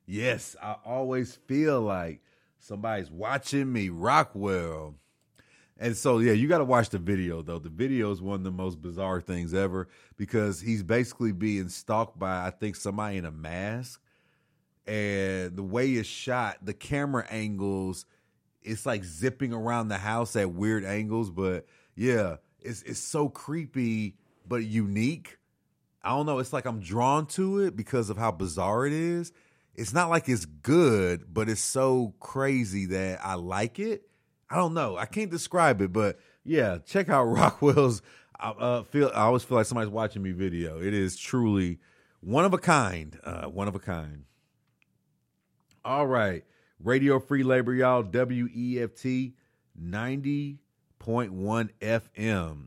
Yes, I always feel like somebody's watching me. Rockwell. And so, yeah, you got to watch the video, though. The video is one of the most bizarre things ever because he's basically being stalked by, I think, somebody in a mask. And the way it's shot, the camera angles, it's like zipping around the house at weird angles. But, yeah, it's so creepy but unique. I don't know. It's like I'm drawn to it because of how bizarre it is. It's not like it's good, but it's so crazy that I like it. I don't know. I can't describe it, but yeah, check out Rockwell's. I always feel like somebody's watching me video. It is truly one of a kind. One of a kind. All right, Radio Free Labor, y'all. WEFT 90.1 FM.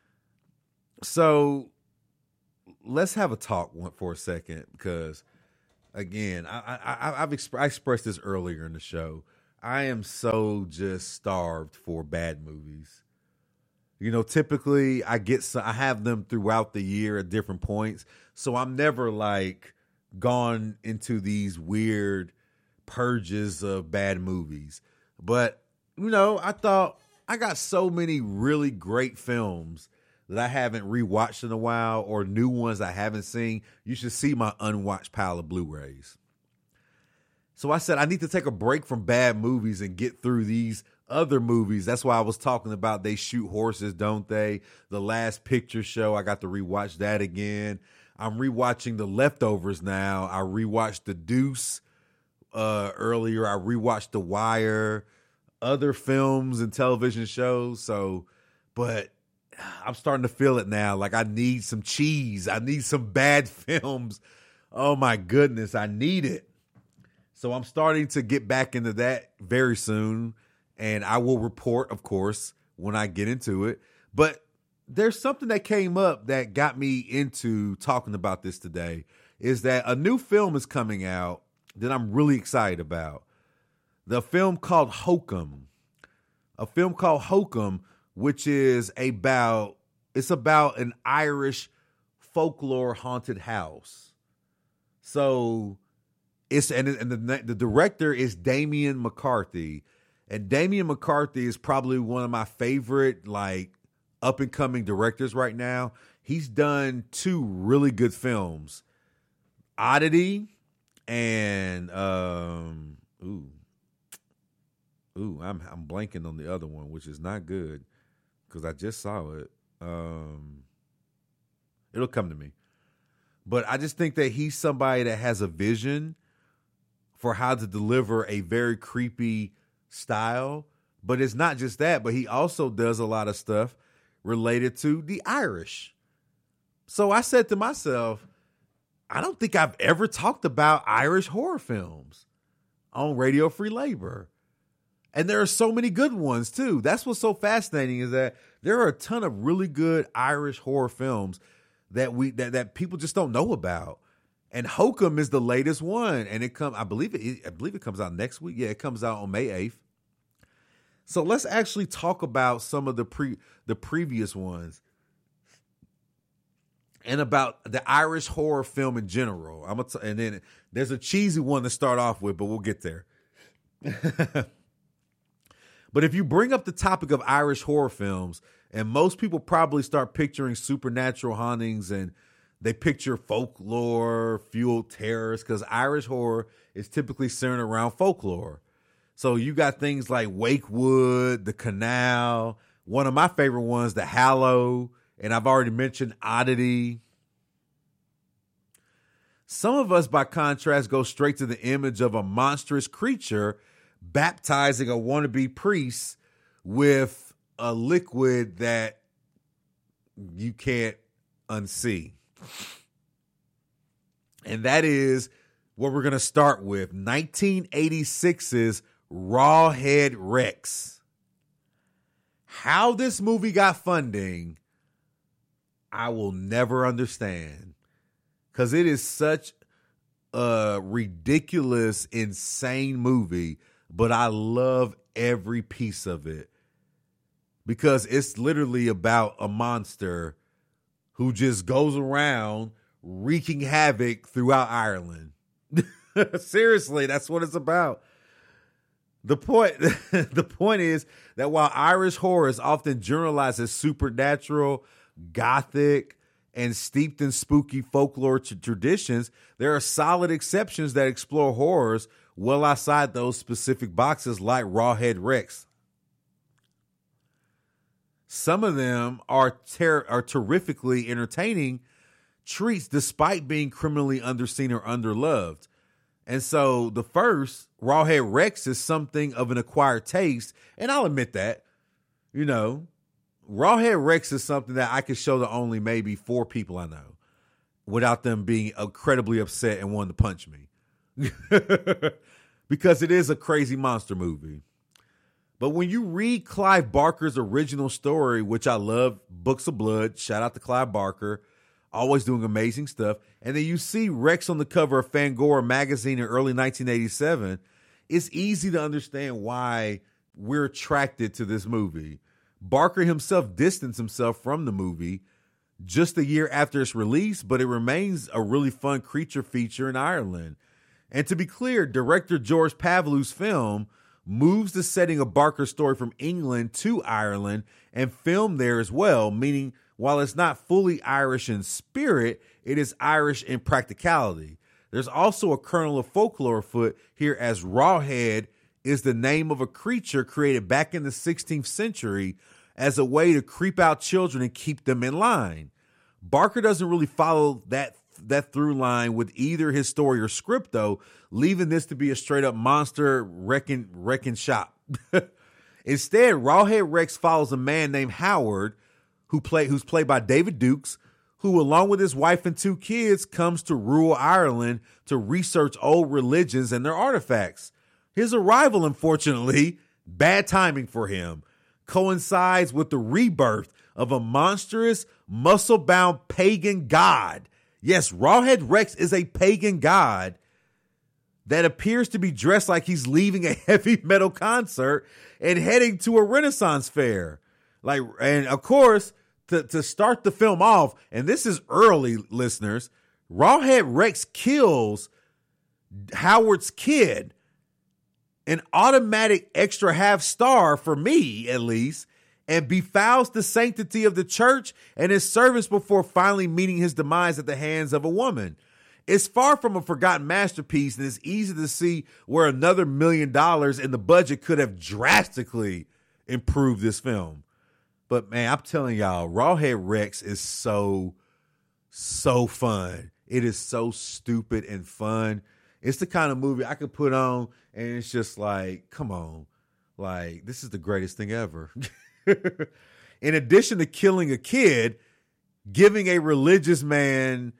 So let's have a talk for a second because, again, I expressed this earlier in the show. I am so just starved for bad movies. You know, typically I have them throughout the year at different points. So I'm never like gone into these weird purges of bad movies. But, you know, I thought I got so many really great films that I haven't rewatched in a while or new ones I haven't seen. You should see my unwatched pile of Blu-rays. So I said, I need to take a break from bad movies and get through these other movies. That's why I was talking about They Shoot Horses, Don't They? The Last Picture Show. I got to rewatch that again. I'm rewatching The Leftovers now. I rewatched The Deuce earlier. I rewatched The Wire, other films and television shows. But I'm starting to feel it now. Like I need some cheese. I need some bad films. Oh my goodness, I need it. So I'm starting to get back into that very soon, and I will report, of course, when I get into it. But there's something that came up that got me into talking about this today, is that a new film is coming out that I'm really excited about. The film called Hokum. A film called Hokum, which is about an Irish folklore haunted house. So the director is Damien McCarthy, and Damien McCarthy is probably one of my favorite like up and coming directors right now. He's done two really good films, Oddity and I'm blanking on the other one, which is not good because I just saw it. It'll come to me, but I just think that he's somebody that has a vision for how to deliver a very creepy style. But it's not just that, but he also does a lot of stuff related to the Irish. So I said to myself, I don't think I've ever talked about Irish horror films on Radio Free Labor. And there are so many good ones too. That's what's so fascinating, is that there are a ton of really good Irish horror films that people just don't know about. And Hokum is the latest one, and I believe it comes out next week. Yeah, it comes out on May 8th. So let's actually talk about some of the previous ones and about the Irish horror film in general. And then there's a cheesy one to start off with, but we'll get there. But if you bring up the topic of Irish horror films, and most people probably start picturing supernatural hauntings and they picture folklore, fueled terrors, because Irish horror is typically centered around folklore. So you got things like Wakewood, The Canal, one of my favorite ones, The Hallow, and I've already mentioned Oddity. Some of us, by contrast, go straight to the image of a monstrous creature baptizing a wannabe priest with a liquid that you can't unsee. And that is what we're going to start with. 1986's Rawhead Rex. How this movie got funding, I will never understand. Because it is such a ridiculous, insane movie. But I love every piece of it. Because it's literally about a monster who just goes around wreaking havoc throughout Ireland. Seriously, that's what it's about. The point the point is that while Irish horror is often generalized as supernatural, gothic, and steeped in spooky folklore traditions, there are solid exceptions that explore horrors well outside those specific boxes, like Rawhead Rex. Some of them are terrifically entertaining treats despite being criminally underseen or underloved. And so the first, Rawhead Rex, is something of an acquired taste, and I'll admit that. You know, Rawhead Rex is something that I could show to only maybe 4 people I know without them being incredibly upset and wanting to punch me. Because it is a crazy monster movie. But when you read Clive Barker's original story, which I love, Books of Blood, shout out to Clive Barker, always doing amazing stuff, and then you see Rex on the cover of Fangoria magazine in early 1987, it's easy to understand why we're attracted to this movie. Barker himself distanced himself from the movie just a year after its release, but it remains a really fun creature feature in Ireland. And to be clear, director George Pavlu's film moves the setting of Barker's story from England to Ireland and filmed there as well, meaning while it's not fully Irish in spirit, it is Irish in practicality. There's also a kernel of folklore afoot here, as Rawhead is the name of a creature created back in the 16th century as a way to creep out children and keep them in line. Barker doesn't really follow that through line with either his story or script, though, leaving this to be a straight up monster wrecking shop. Instead, Rawhead Rex follows a man named Howard, who's played by David Dukes, who, along with his wife and 2 kids, comes to rural Ireland to research old religions and their artifacts. His arrival, unfortunately, bad timing for him, coincides with the rebirth of a monstrous, muscle-bound pagan god. Yes, Rawhead Rex is a pagan god that appears to be dressed like he's leaving a heavy metal concert and heading to a Renaissance fair. And of course, to start the film off, and this is early, listeners, Rawhead Rex kills Howard's kid, an automatic extra half star for me, at least, and befouls the sanctity of the church and his servants before finally meeting his demise at the hands of a woman. It's far from a forgotten masterpiece, and it's easy to see where another $1 million in the budget could have drastically improved this film. But man, I'm telling y'all, Rawhead Rex is so fun. It is so stupid and fun. It's the kind of movie I could put on and it's just like, come on, like, this is the greatest thing ever. In addition to killing a kid, giving a religious man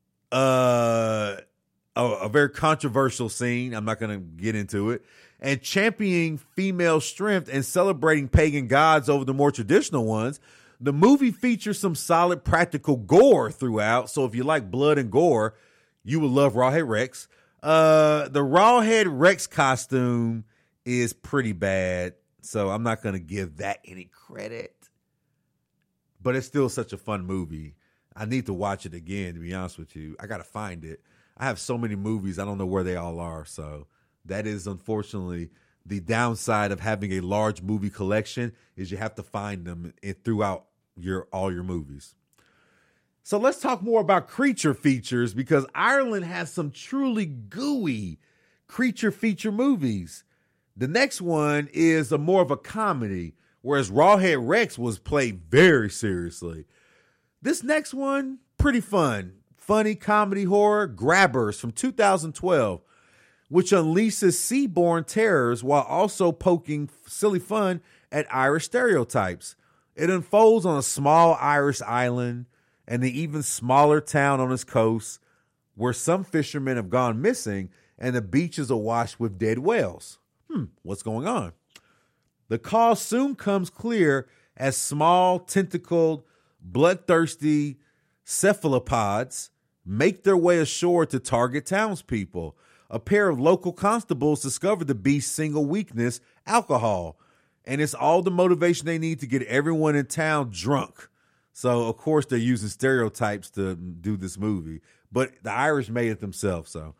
a very controversial scene, I'm not going to get into it, and championing female strength and celebrating pagan gods over the more traditional ones, the movie features some solid practical gore throughout. So if you like blood and gore, you will love Rawhead Rex. The Rawhead Rex costume is pretty bad, so I'm not going to give that any credit. But it's still such a fun movie. I need to watch it again, to be honest with you. I got to find it. I have so many movies, I don't know where they all are. So that is unfortunately the downside of having a large movie collection, is you have to find them throughout all your movies. So let's talk more about creature features, because Ireland has some truly gooey creature feature movies. The next one is more of a comedy, whereas Rawhead Rex was played very seriously. This next one, pretty fun. Funny comedy horror, Grabbers from 2012, which unleashes sea-born terrors while also poking silly fun at Irish stereotypes. It unfolds on a small Irish island and the even smaller town on its coast, where some fishermen have gone missing and the beach is awash with dead whales. What's going on? The cause soon comes clear as small, tentacled, bloodthirsty cephalopods make their way ashore to target townspeople. A pair of local constables discover the beast's single weakness, alcohol, and it's all the motivation they need to get everyone in town drunk. So, of course, they're using stereotypes to do this movie, but the Irish made it themselves. So,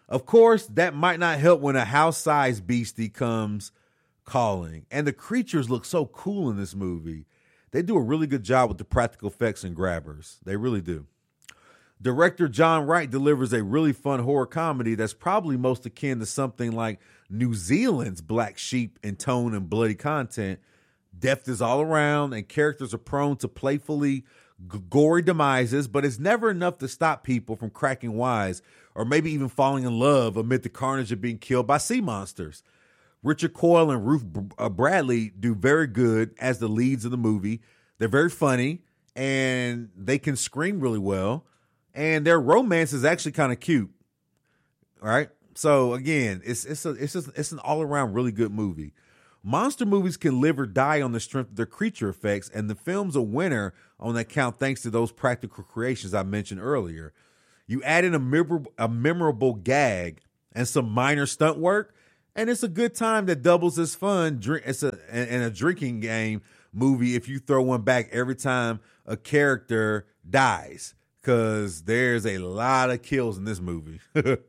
Of course, that might not help when a house-sized beastie comes calling. And the creatures look so cool in this movie. They do a really good job with the practical effects and grabbers. They really do. Director John Wright delivers a really fun horror comedy that's probably most akin to something like New Zealand's Black Sheep in tone and bloody content. Depth is all around, and characters are prone to playfully gory demises, but it's never enough to stop people from cracking wise or maybe even falling in love amid the carnage of being killed by sea monsters. Richard Coyle and Ruth Bradley do very good as the leads of the movie. They're very funny, and they can scream really well, and their romance is actually kind of cute. All right, so again, it's an all around really good movie. Monster movies can live or die on the strength of their creature effects, and the film's a winner on that count thanks to those practical creations I mentioned earlier. You add in a memorable gag and some minor stunt work, and it's a good time that doubles as fun. It's a drinking game movie if you throw one back every time a character dies, because there's a lot of kills in this movie.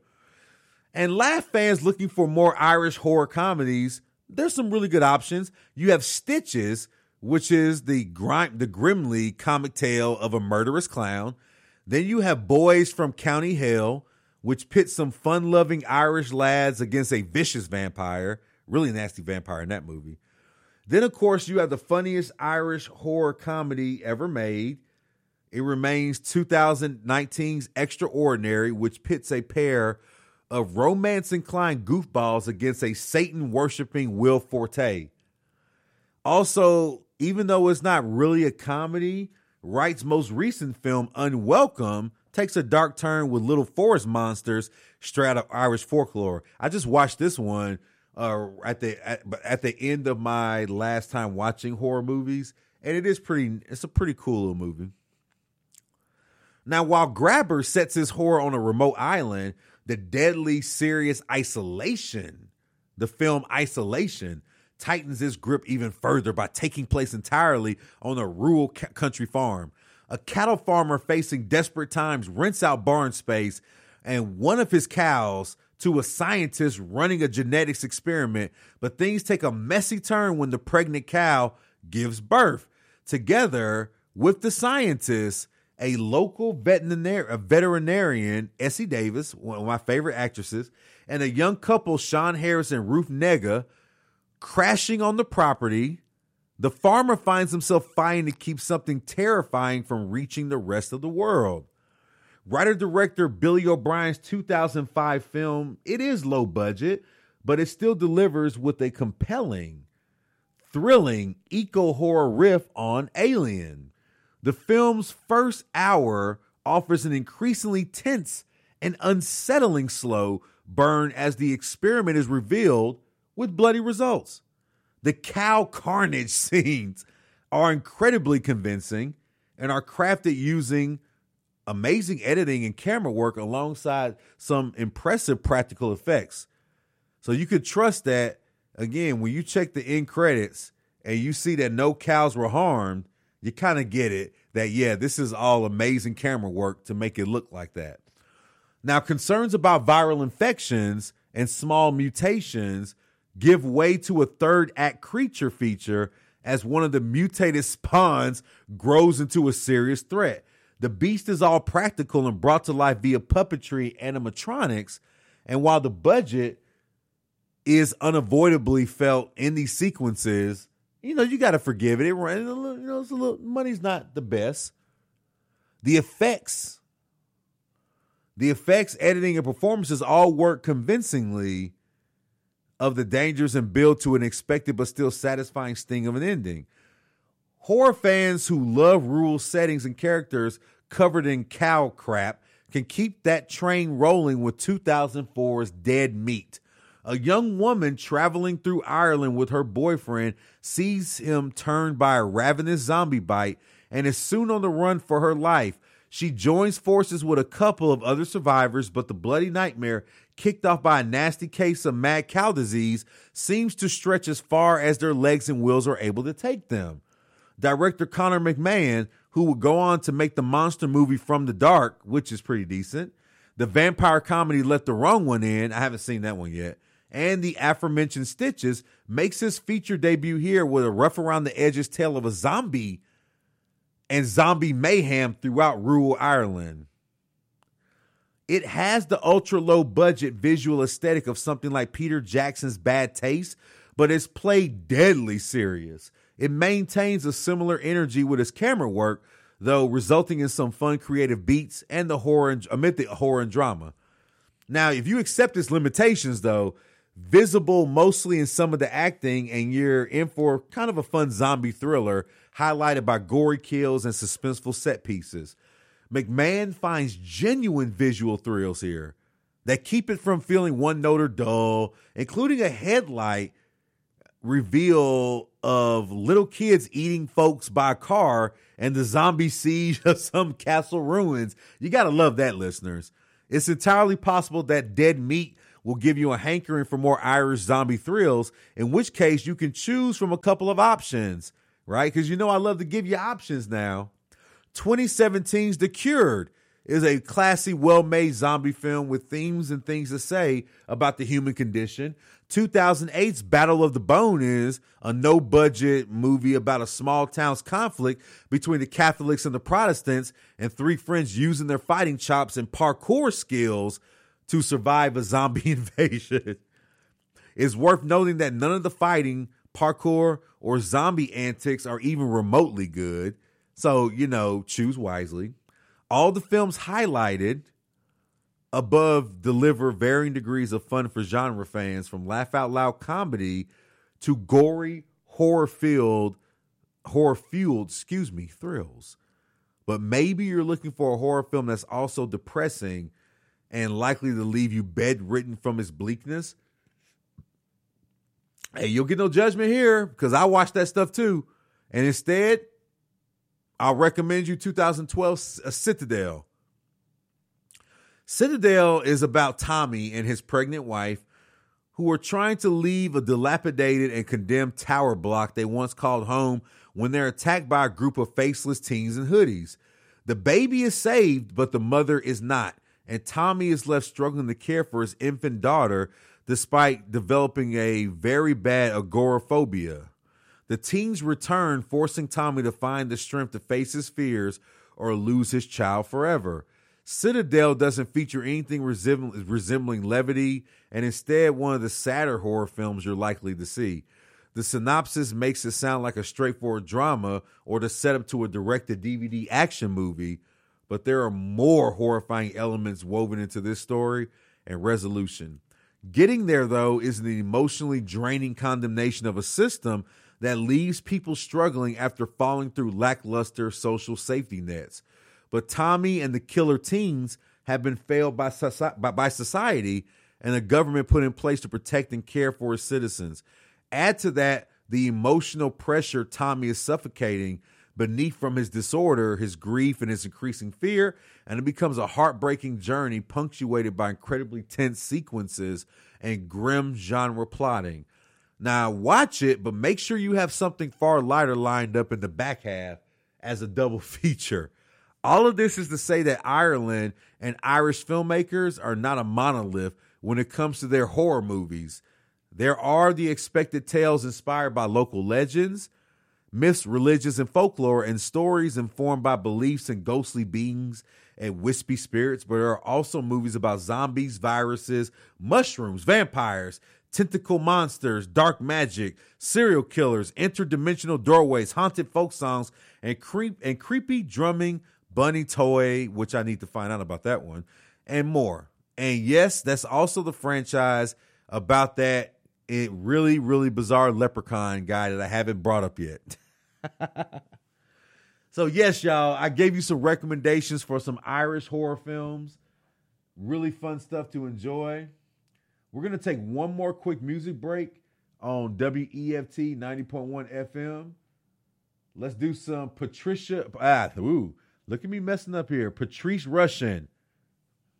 And laugh fans looking for more Irish horror comedies, there's some really good options. You have Stitches, which is the grimly comic tale of a murderous clown. Then you have Boys from County Hell, which pits some fun-loving Irish lads against a vicious vampire. Really nasty vampire in that movie. Then, of course, you have the funniest Irish horror comedy ever made. It remains 2019's Extraordinary, which pits a pair of romance-inclined goofballs against a Satan-worshipping Will Forte. Also, even though it's not really a comedy, Wright's most recent film, Unwelcome, takes a dark turn with little forest monsters straight out of Irish folklore. I just watched this one at the end of my last time watching horror movies, and it's a pretty cool little movie. Now, while Grabber sets his horror on a remote island, the deadly serious Isolation, the film Isolation, tightens its grip even further by taking place entirely on a rural country farm. A cattle farmer facing desperate times rents out barn space and one of his cows to a scientist running a genetics experiment, but things take a messy turn when the pregnant cow gives birth. Together with the scientist, a local veterinarian, Essie Davis, one of my favorite actresses, and a young couple, Sean Harris and Ruth Negga, crashing on the property, the farmer finds himself fighting to keep something terrifying from reaching the rest of the world. Writer-director Billy O'Brien's 2005 film, it is low budget, but it still delivers with a compelling, thrilling eco-horror riff on Alien. The film's first hour offers an increasingly tense and unsettling slow burn as the experiment is revealed with bloody results. The cow carnage scenes are incredibly convincing and are crafted using amazing editing and camera work alongside some impressive practical effects. So you could trust that, again, when you check the end credits and you see that no cows were harmed, you kind of get it that, yeah, this is all amazing camera work to make it look like that. Now, concerns about viral infections and small mutations give way to a third act creature feature as one of the mutated spawns grows into a serious threat. The beast is all practical and brought to life via puppetry and animatronics. And while the budget is unavoidably felt in these sequences, you got to forgive it. Money's not the best. The effects, editing, and performances all work convincingly of the dangers and build to an expected but still satisfying sting of an ending. Horror fans who love rural settings and characters covered in cow crap can keep that train rolling with 2004's Dead Meat. A young woman traveling through Ireland with her boyfriend sees him turned by a ravenous zombie bite and is soon on the run for her life. She joins forces with a couple of other survivors, but the bloody nightmare, kicked off by a nasty case of mad cow disease, seems to stretch as far as their legs and wheels are able to take them. Director Connor McMahon, who would go on to make the monster movie From the Dark, which is pretty decent, The vampire comedy Let the Wrong One In, I haven't seen that one yet, and the aforementioned Stitches makes his feature debut here with a rough around the edges tale of a zombie and zombie mayhem throughout rural Ireland. It has the ultra low budget visual aesthetic of something like Peter Jackson's Bad Taste, but it's played deadly serious. It maintains a similar energy with its camera work, though resulting in some fun creative beats and the horror amid the horror and drama. Now, if you accept its limitations, though, visible mostly in some of the acting, and you're in for kind of a fun zombie thriller highlighted by gory kills and suspenseful set pieces. McMahon finds genuine visual thrills here that keep it from feeling one note or dull, including a headlight reveal of little kids eating folks by a car and the zombie siege of some castle ruins. You got to love that, listeners. It's entirely possible that Dead Meat will give you a hankering for more Irish zombie thrills, in which case you can choose from a couple of options, right? Because I love to give you options now. 2017's The Cured is a classy, well-made zombie film with themes and things to say about the human condition. 2008's Battle of the Bone is a no-budget movie about a small town's conflict between the Catholics and the Protestants and three friends using their fighting chops and parkour skills to survive a zombie invasion. It's worth noting that none of the fighting, parkour, or zombie antics are even remotely good. So, choose wisely. All the films highlighted above deliver varying degrees of fun for genre fans, from laugh out loud comedy to gory horror-fueled thrills. But maybe you're looking for a horror film that's also depressing and likely to leave you bedridden from its bleakness. Hey, you'll get no judgment here, because I watched that stuff too. And instead, I'll recommend you 2012 Citadel. Citadel is about Tommy and his pregnant wife who are trying to leave a dilapidated and condemned tower block they once called home when they're attacked by a group of faceless teens in hoodies. The baby is saved, but the mother is not, and Tommy is left struggling to care for his infant daughter despite developing a very bad agoraphobia. The teens return, forcing Tommy to find the strength to face his fears or lose his child forever. Citadel doesn't feature anything resembling levity, and instead one of the sadder horror films you're likely to see. The synopsis makes it sound like a straightforward drama or the setup to a direct-to-DVD action movie, but there are more horrifying elements woven into this story and resolution. Getting there, though, is the emotionally draining condemnation of a system that leaves people struggling after falling through lackluster social safety nets. But Tommy and the killer teens have been failed by society and a government put in place to protect and care for its citizens. Add to that the emotional pressure Tommy is suffocating beneath from his disorder, his grief, and his increasing fear, and it becomes a heartbreaking journey punctuated by incredibly tense sequences and grim genre plotting. Now, watch it, but make sure you have something far lighter lined up in the back half as a double feature. All of this is to say that Ireland and Irish filmmakers are not a monolith when it comes to their horror movies. There are the expected tales inspired by local legends, myths, religions, and folklore, and stories informed by beliefs in ghostly beings and wispy spirits, but there are also movies about zombies, viruses, mushrooms, vampires, tentacle monsters, dark magic, serial killers, interdimensional doorways, haunted folk songs, and creepy drumming bunny toy, which I need to find out about that one, and more. And yes, that's also the franchise about that really, really bizarre leprechaun guy that I haven't brought up yet. So yes, y'all, I gave you some recommendations for some Irish horror films. Really fun stuff to enjoy. We're going to take one more quick music break on WEFT 90.1 FM. Let's do some Patrice Rushen.